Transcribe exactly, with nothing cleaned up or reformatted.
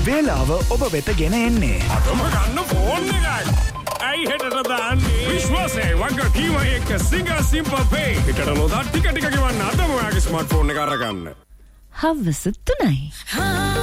වේලාව ඔබ වෙත ගෙන එන්නේ. අදම ගන්න ෆෝන් එකයි. ඇයි හෙටට දාන්නේ? විශ්වාසයේ වගකීම එක්ක සිංගා සිම්පල් පේ. හෙටට නොදා ටික ටික ගෙවන්න අදම ඔයාගේ ස්මාර්ට්ෆෝන් එක අරගන්න. හවස තුනයි.